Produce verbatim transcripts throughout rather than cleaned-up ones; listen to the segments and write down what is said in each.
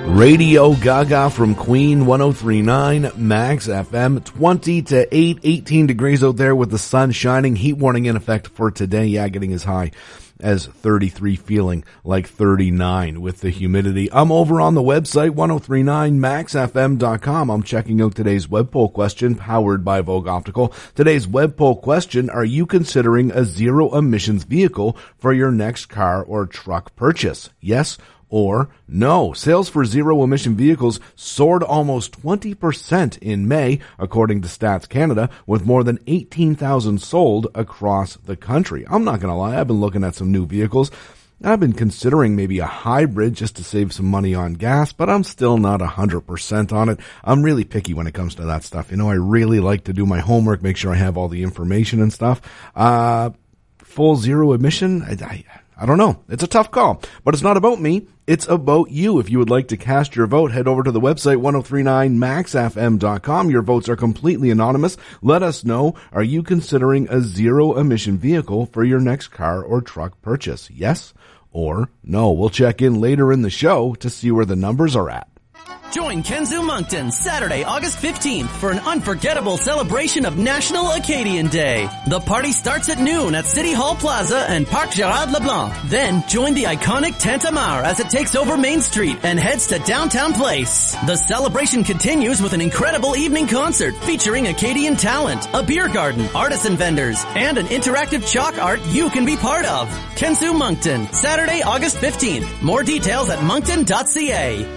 Radio Gaga from Queen, one oh three point nine Max F M, twenty to eight, eighteen degrees out there with the sun shining. Heat warning in effect for today. Yeah, getting as high as thirty-three, feeling like thirty-nine with the humidity. I'm over on the website, ten thirty-nine max f m dot com. I'm checking out today's web poll question, powered by Vogue Optical. Today's web poll question, are you considering a zero emissions vehicle for your next car or truck purchase? Yes or no? Sales for zero-emission vehicles soared almost twenty percent in May, according to Stats Canada, with more than eighteen thousand sold across the country. I'm not going to lie, I've been looking at some new vehicles. I've been considering maybe a hybrid just to save some money on gas, but I'm still not one hundred percent on it. I'm really picky when it comes to that stuff. You know, I really like to do my homework, make sure I have all the information and stuff. Uh, full zero emission, I, I I don't know. It's a tough call, but it's not about me. It's about you. If you would like to cast your vote, head over to the website, ten thirty-nine max f m dot com. Your votes are completely anonymous. Let us know, are you considering a zero-emission vehicle for your next car or truck purchase? Yes or no? We'll check in later in the show to see where the numbers are at. Join Kenzu Moncton Saturday, August fifteenth for an unforgettable celebration of National Acadian Day. The party starts at noon at City Hall Plaza and Parc Gerard Leblanc. Then join the iconic Tantamar as it takes over Main Street and heads to Downtown Place. The celebration continues with an incredible evening concert featuring Acadian talent, a beer garden, artisan vendors, and an interactive chalk art you can be part of. Kenzu Moncton, Saturday, August fifteenth. More details at moncton dot c a.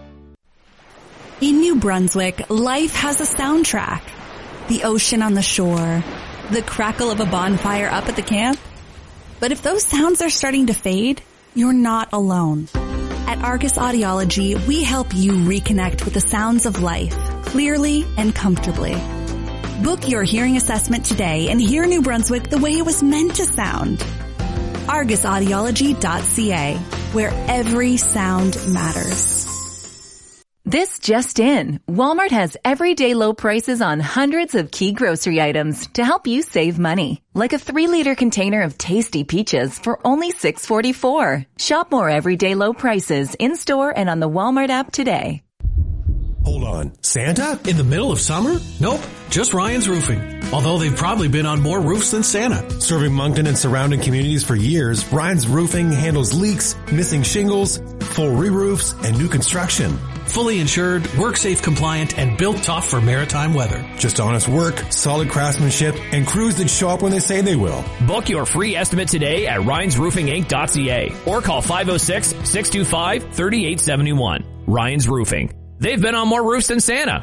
In New Brunswick, life has a soundtrack. The ocean on the shore, the crackle of a bonfire up at the camp. But if those sounds are starting to fade, you're not alone. At Argus Audiology, we help you reconnect with the sounds of life, clearly and comfortably. Book your hearing assessment today and hear New Brunswick the way it was meant to sound. argus audiology dot c a, where every sound matters. This just in, Walmart has everyday low prices on hundreds of key grocery items to help you save money. Like a three liter container of tasty peaches for only six forty-four. Shop more everyday low prices in-store and on the Walmart app today. Hold on. Santa? In the middle of summer? Nope. Just Ryan's Roofing. Although they've probably been on more roofs than Santa. Serving Moncton and surrounding communities for years, Ryan's Roofing handles leaks, missing shingles, full re-roofs, and new construction. Fully insured, work-safe compliant, and built tough for maritime weather. Just honest work, solid craftsmanship, and crews that show up when they say they will. Book your free estimate today at ryans roofing inc dot c a or call five oh six, six two five, three eight seven one. Ryan's Roofing. They've been on more roofs than Santa.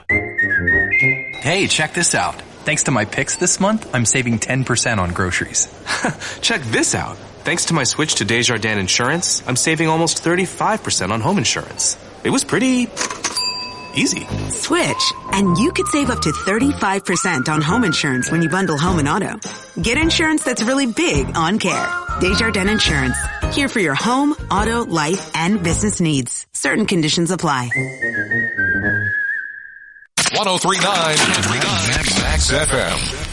Hey, check this out. Thanks to my picks this month, I'm saving ten percent on groceries. Check this out. Thanks to my switch to Desjardins Insurance, I'm saving almost thirty-five percent on home insurance. It was pretty easy. Switch, and you could save up to thirty-five percent on home insurance when you bundle home and auto. Get insurance that's really big on care. Desjardins Insurance. Here for your home, auto, life, and business needs. Certain conditions apply. ten thirty-nine Max F M.